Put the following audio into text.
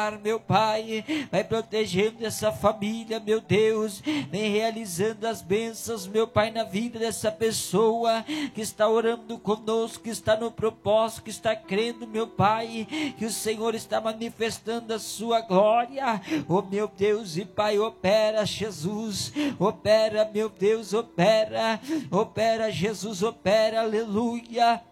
meu Pai, vai protegendo essa família, meu Deus, vem realizando as bênçãos, meu Pai, na vida dessa pessoa que está orando conosco, que está no propósito, que está crendo, meu Pai, que o Senhor está manifestando a sua glória. Oh meu Deus e Pai, opera, Jesus, opera, meu Deus, opera, opera, Jesus, opera, aleluia.